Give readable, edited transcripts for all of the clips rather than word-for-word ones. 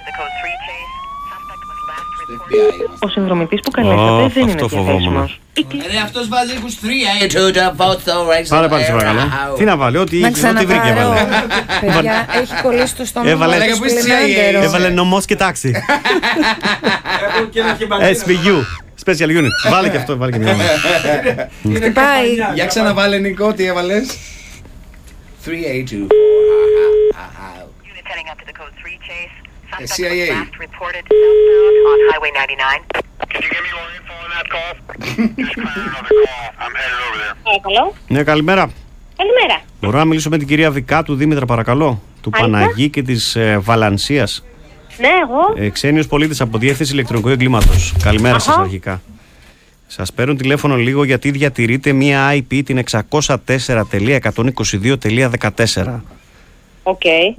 Ο συνδρομητής που καλέσατε δεν είναι διαθέσιμος. Αυτός βάζει 23. Πάρε πάλι σε παρακαλώ. Τι να βάλει, ό,τι βρήκε έβαλε. Παιδιά, έχει κολλήσει το στόμα. Έβαλε νομός και τάξη. SPU, Special Unit. Βάλε και αυτό, βάλε και μια. Χτυπάει. Για ξαναβάλε Νικό, τι έβαλες? 3A2. CIA. Καλό. Ναι, καλημέρα. Καλημέρα. Μπορώ να μιλήσω με την κυρία Βικάτου Δήμητρα, παρακαλώ? Του Παναγή και της Βαλανσίας. Ναι, εγώ. Ξένιος πολίτης από Διεύθυνση Ηλεκτρονικού Εγκλήματος. Καλημέρα σας αρχικά. Σας παίρνω τηλέφωνο λίγο γιατί διατηρείτε μία IP την 604.122.14. Οκ.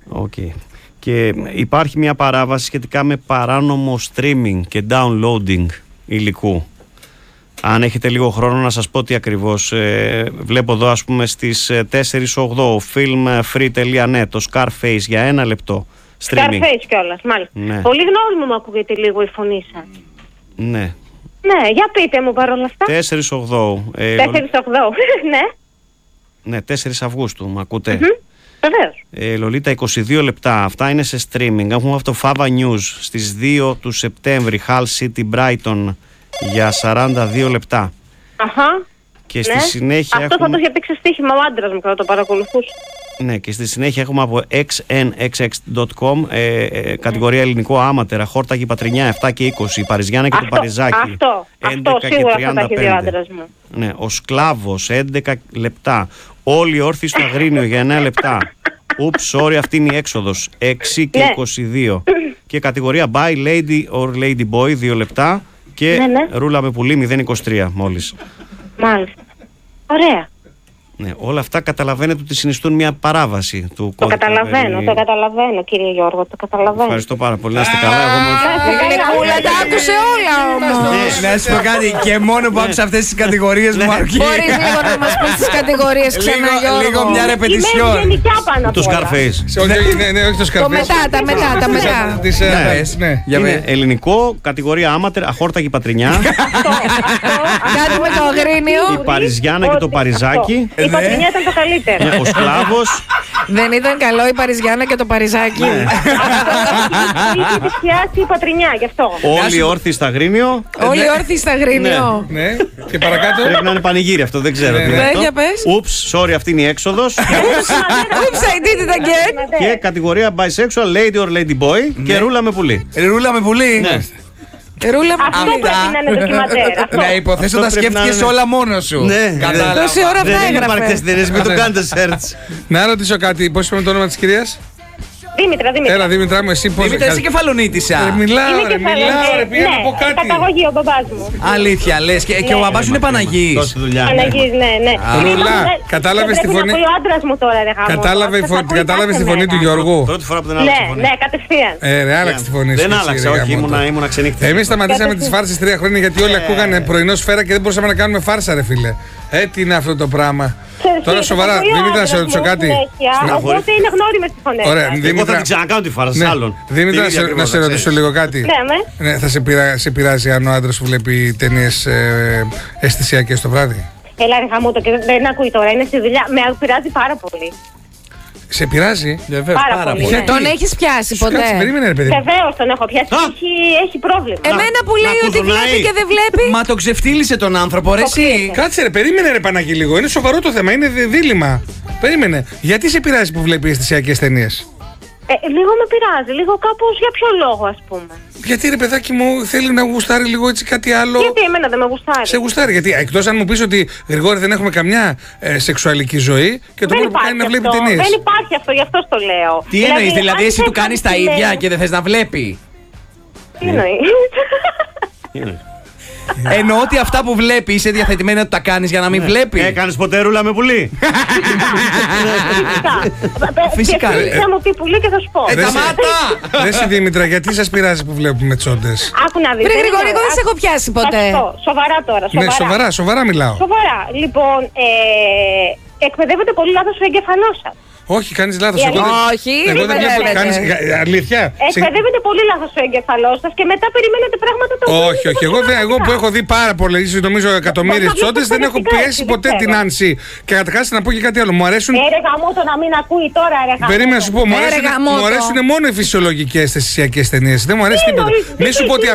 Και υπάρχει μια παράβαση σχετικά με παράνομο streaming και downloading υλικού. Αν έχετε λίγο χρόνο να σας πω τι ακριβώς. Βλέπω εδώ, ας πούμε, στις 4.8 filmfree.net το Scarface για 1 λεπτό streaming. Scarface κιόλας, μάλιστα. Ναι. Πολύ γνώριμο μου ακούγεται λίγο η φωνή σας. Ναι. Ναι, για πείτε μου παρόλα αυτά. 4.8. 4.8, ναι. Ναι, 4 Αυγούστου, μ' ακούτε? Βεβαίως. Λολίτα, 22 λεπτά. Αυτά είναι σε streaming. Έχουμε αυτό Fava News στις 2 του Σεπτέμβρη, Hull City Brighton για 42 λεπτά. Αχα. Και στη συνέχεια αυτό θα το είχε παίξει στοίχημα ο άντρας μου και θα το παρακολουθούσε. Ναι, και στη συνέχεια έχουμε από xnxx.com κατηγορία ελληνικό άματερα, Χόρτακη Πατρινιά 7 και 20, η Παριζιάννα και το Παριζάκι 11 και σίγουρα θα τα έχει δει ο 35. άντρας μου. Ναι, ο Σκλάβος 11 λεπτά. Όλοι όρθιοι στο Αγρίνιο για 9 λεπτά. Ούψ, sorry, αυτή είναι η έξοδος 6 και 22. Και κατηγορία by lady or lady boy 2 λεπτά. Και ρούλα με πουλί 0,23 μόλις. Μάλιστα. Ωραία. Ναι, όλα αυτά καταλαβαίνετε ότι συνιστούν μια παράβαση του Το κώδικα. καταλαβαίνω κύριε Γιώργο, το καταλαβαίνω. Ευχαριστώ πάρα πολύ. Να είστε καλά. Εγώ Τα άκουσε όλα όμως. Να σου πω κάτι, και μόνο που άκουσα αυτές τις κατηγορίες μου αρκεί. Μπορείς λίγο να μας πεις τις κατηγορίες ξανά, Γιώργο? Λίγο μια ρεπετησιόν. Είμαι γενικά πάνω το Scarface. Ναι, όχι το Scarface. Τα μετά. Τις ναι. Είναι ελληνικό, κατηγορία άματερ, Αχόρτακη Πατρινιά. Κάτι με το Αγρίνιο. Η Παριζιάννα και το Παριζάκι. Η Πατρινιά ήταν το καλύτερο. Ο Σκλάβος. Δεν ήταν καλό η Παριζιάννα και το Παριζάκι? Είχε δυσιάσει η Πατρινιά, γι' αυτό. Όλοι όρθιοι στα Αγρίνιο. Όλοι όρθιοι στα Αγρίνιο. Ναι, και παρακάτω. Πρέπει να είναι πανηγύρι αυτό, δεν ξέρω. Για πες. Ούψ, sorry, αυτή είναι η έξοδος. Oops, I did it again. Και κατηγορία bisexual, lady or lady boy. Και ρούλα με πουλί. Ρούλα με πουλί. Ναι. Αυτό πρέπει να είναι ντοκιματέρ. Ναι, υποθέσω τα σκέφτηκες όλα μόνος σου. Ναι, κατάλαβα. Τόση ώρα αυτά δεν έγραφε. υπάρχει τεστινές, μην το κάνετε search. Να ρωτήσω κάτι, πώς είπαμε το όνομα της κυρίας? Δήμητρα. Έλα Δήμητρα μου, εσύ πώς... Δήμητρα, είσαι κεφαλονίτισσα. Μιλάω, πήγα να πω κάτι. Καταγωγή ο μπαμπάς μου. Αλήθεια, λες. Και ο μπαμπάς σου είναι Παναγής. Τόση δουλειά. Παναγής, ναι. Ρουλά, κατάλαβες τη φωνή. Πρέπει να πω ο άντρας μου τώρα, ρε γάμο. Κατάλαβες τη φωνή του Γιώργου? Πρώτη φορά που δεν άλλαξε τη φωνή. Ναι, κατευθείαν. Άλλαξε τη φωνή σου. Δεν άλλαξα, όχι, ήμουνα ξενύχτη. Εμείς σταματήσαμε τις φάρσες 3 χρόνια γιατί όλοι ακούγανε πρωινό σφαίρα και δεν μπορούσαμε να κάνουμε φάρσα, ρε φίλε. Τι είναι αυτό το πράγμα. Τώρα σοβαρά, Δήμητρα, να σε ρωτήσω κάτι. Οπότε είναι γνώριμες τις φωνές. Ωραία, Εγώ θα την ξανακάνω τη φάρσα άλλων. Δήμητρα, να σε ρωτήσω λίγο κάτι. Ναι. Θα σε πειράζει αν ο άντρας σου βλέπει ταινίες αισθησιακές το βράδυ? Έλα ρε γαμώτο και δεν ακούει τώρα, είναι στη δουλειά. Με πειράζει πάρα πολύ. Σε πειράζει? Βεβαίως, πάρα πολύ. Ναι. Τον έχεις πιάσει Κάτσε, ποτέ? περίμενε ρε παιδί. Βεβαίως τον έχω πιάσει. Έχει πρόβλημα. Εμένα που λέει ότι βλέπει και δεν βλέπει. Μα το ξεφτύλισε τον άνθρωπο, ρε εσύ. Κάτσε ρε, περίμενε ρε Παναγί λίγο. Είναι σοβαρό το θέμα, είναι δίλημμα. Περίμενε. Γιατί σε πειράζει που βλέπει αισθησιακές ταινίες? Λίγο με πειράζει, λίγο κάπως για ποιο λόγο ας πούμε. Γιατί ρε παιδάκι μου θέλει να γουστάρει λίγο έτσι κάτι άλλο? Γιατί εμένα δεν με γουστάρει. Σε γουστάρει, γιατί εκτός αν μου πεις ότι Γρηγόρη δεν έχουμε καμιά σεξουαλική ζωή και το μόνο που κάνει είναι να βλέπει ταινίες. Δεν υπάρχει αυτό, γι' αυτό το λέω. Τι εννοείς, δηλαδή εσύ του κάνεις τα ίδια και δεν θες να βλέπει? Τι εννοείς? Εννοώ ότι αυτά που βλέπει είσαι διαθετημένη να τα κάνεις για να μην βλέπει. Έκανες ποτέ ρούλα με πουλί? Φυσικά. Θα μου πει πουλί και θα σου πω. Σταμάτα! Δεν σε Δήμητρα, γιατί σας πειράζει που βλέπουμε τσόντες? Άκου να δεις. Βρε Γρηγόρη, εγώ δεν σε έχω πιάσει ποτέ. Σοβαρά τώρα. Ναι, σοβαρά μιλάω. Σοβαρά. Λοιπόν, εκπαιδεύεται πολύ λάθος ο εγκεφαλός σας. Όχι, κάνεις λάθος. Όχι, Εγώ δεν βλέπω. Κάνεις αλήθεια. Εκπαιδεύεται πολύ λάθος ο εγκεφαλός σας και μετά περιμένετε πράγματα τα οποία. Όχι, όχι. Εγώ που έχω δει πάρα πολλέ, νομίζω εκατομμύριες τσόντες, δεν έχω πιέσει ποτέ την Άνση. Και καταρχάς να πω και κάτι άλλο. Μου αρέσουν. Γαμώτο να μην ακούει τώρα, ρε γαμώτο. Περίμενα να σου πω, μου αρέσουν μόνο οι φυσιολογικές αισθησιακές ταινίες. Δεν μου αρέσει τίποτα. Μη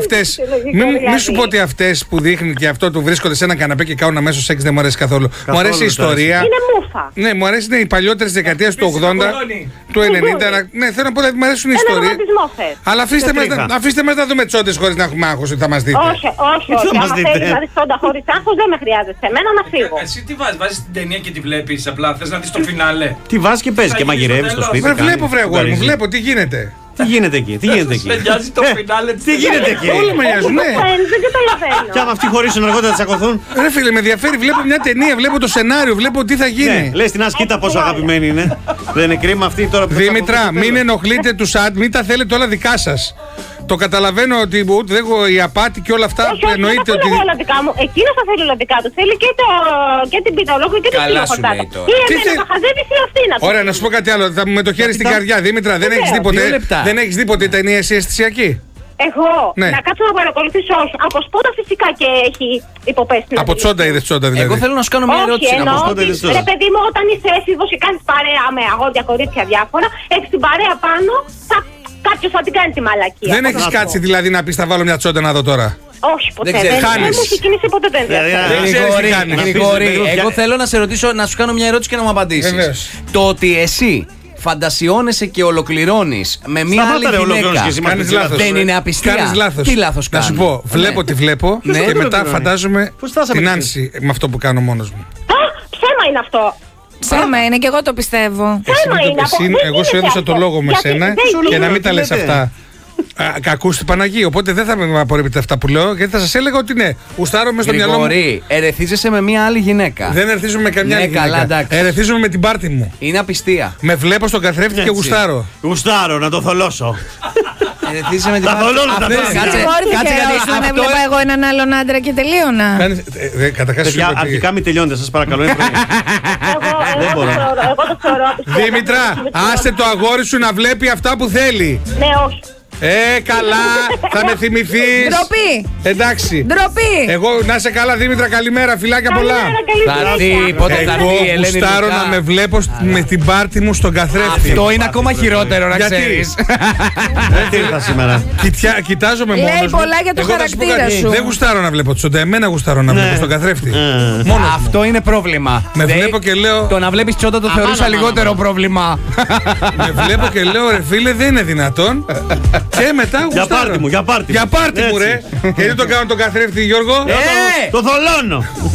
σου πω ότι αυτές που δείχνουν και αυτό του βρίσκονται σε ένα καναπέ και κάνουν αμέσως σεξ δεν μου αρέσει καθόλου. Μου αρέσει η ιστορία. Είναι μούφα. Ναι, μου αρέσει οι παλιότερες δεκαετίες του 80, του 90. Ναι, θέλω να πω ότι μου αρέσουν οι ιστορίες. Αλλά αφήστε μας να δούμε τσόντες χωρίς να έχουμε άγχος ότι θα μας δείτε. Όχι. Αν θέλεις να δεις τσόντα χωρίς άγχος δεν με χρειάζεται. Εμένα να φύγω. Εσύ τι βάζεις την ταινία και τη βλέπεις απλά, θες να δεις το φινάλε. Τι βάζεις και παίζεις και μαγειρεύεις στο σπίτι. Βλέπω μου, βλέπω τι γίνεται. Τι γίνεται εκεί, τι γίνεται εκεί. Με νοιάζει το φινάλε. Τι γίνεται εκεί. Όλα με νοιάζουν, ναι. Δεν καταλαβαίνω. Και άμα αυτοί χωρίσουν αργότερα θα τσακωθούν. Ρε φίλε, με ενδιαφέρει, βλέπω μια ταινία, βλέπω το σενάριο, βλέπω τι θα γίνει. Λες την ασκήτα πόσο αγαπημένη είναι. Δεν είναι κρίμα αυτή τώρα που. Δήμητρα, μην ενοχλείτε τους άντρες, μην τα θέλετε όλα δικά σας. Το καταλαβαίνω ότι ούτε η απάτη και όλα αυτά που εννοείται ότι. Όχι, όλα δικά μου. Εκείνος θα θέλει όλα δικά του. Θέλει και την πιτολόγου και την ψιλοχορτάτα. Ή εμένα θα χαζεύεις ή αυτή να. Ωραία, να σου πω κάτι άλλο. Με το χέρι στην καρδιά, Δήμητρα, δεν έχεις δει ποτέ ταινία εσύ αισθησιακή. Εγώ Ναι. να κάτσω να παρακολουθήσω όχι. Από σπότα φυσικά και έχει υποπέσει. Από τσόντα είδες τσόντα δηλαδή. Εγώ θέλω να σου κάνω μια Όχι, ερώτηση. εννοώ σπότα ότι, είδες τσόντα. ρε παιδί μου, όταν είσαι έφηβος και κάνεις παρέα με αγόρια, κορίτσια διάφορα, έχεις την παρέα πάνω, κάποιος θα την κάνει τη μαλακία. Δεν έχεις κάτσει δηλαδή να πεις θα βάλω μια τσόντα να δω τώρα. Όχι, ποτέ. Δεν ξέρεις. Δεν Χάνεις. μου έχει κινήσει ποτέ το ενδιαφέρον. Δεν ξέρεις τι κάνεις. Γρηγόρη, Αφήσεις, εγώ θέλω να σε ρωτήσω, να σου κάνω μια ερώτηση και να μου απαντήσεις. Βεβαίως. Το ότι εσύ φαντασιώνεσαι και ολοκληρώνεις με μια άλλη Σταμάτα, ρε, ολοκληρώνεις γυναίκα και εσύ, Κάνεις λάθος. δεν είναι απιστία. Κάνεις λάθος. Τι λάθος Να κάνω. σου πω, βλέπω τι βλέπω Ναι. και μετά Ολοκληρώνει. φαντάζομαι Πώς φτάσαμε την εκεί? Άνση με αυτό που κάνω μόνος μου. Α, ψέμα είναι αυτό. Ψέμα είναι και εγώ το πιστεύω. Ψέμα είναι αυτό. Δεν Εγώ σου γίνεται έδωσα το αυτό. λόγο με Γιατί σένα δεν και γίνεται. να μην τα λες λέτε. αυτά. Κακούς του Παναγίου. Οπότε δεν θα με απορρίπτετε αυτά που λέω, γιατί θα σας έλεγα ότι ναι, γουστάρω μες στο μυαλό μου. Γρηγόρη, ερεθίζεσαι με μια άλλη γυναίκα. Δεν ερεθίζομαι με καμιά Ναι, άλλη καλά, γυναίκα. εντάξει. Ερεθίζομαι με την πάρτη μου. Είναι απιστία. Με βλέπω στον καθρέφτη και Έτσι. γουστάρω. Γουστάρω να το θολώσω. Ερεθίζεσαι με την Τα θολώνω τα Αυτό- παιδιά. κάτσε, Συγχωρείτε γιατί και όταν αυτό- έβλεπα εγώ έναν άλλον άντρα και τελείωνα. Καταρχάς σου Παιδιά, είπα ότι- αρχικά μην τελειώνετε, σας παρακαλώ. είναι πρωί. Εγώ το θεωρώ απιστία. Δήμητρα, άσε το αγόρι σου να βλέπει αυτά που θέλει. Ναι, όχι. Καλά, θα με θυμηθείς. Ντροπή! Εντάξει. Ντροπή! Εγώ να είσαι καλά, Δήμητρα, καλημέρα, φιλάκια πολλά. Θα έρθει, πότε θα έρθει η Εγώ Ελένη γουστάρω Λουκά. να με βλέπω με την πάρτη μου στον καθρέφτη. Αυτό είναι ακόμα χειρότερο να Γιατί? ξέρεις. Τι ήρθα σήμερα. Κοιτάζομαι Λέει μόνος μου. πολλά για το Εγώ θα σου πω χαρακτήρα κάτι. σου. Δεν γουστάρω να βλέπω τσόντα, εμένα γουστάρω να βλέπω στον καθρέφτη. Μόνος μου. Αυτό είναι πρόβλημα. Με βλέπω και λέω- Το να βλέπεις τσόντα το θεωρούσα λιγότερο πρόβλημα. Με βλέπω και λέω ρε φίλε δεν είναι δυνατόν. Και μετά Για γουστάρω. πάρτι μου, για πάρτι μου. Για πάρτι μου Έτσι. ρε. Γιατί τον κάνω τον καθρέφτη Γιώργο. Το θολώνω.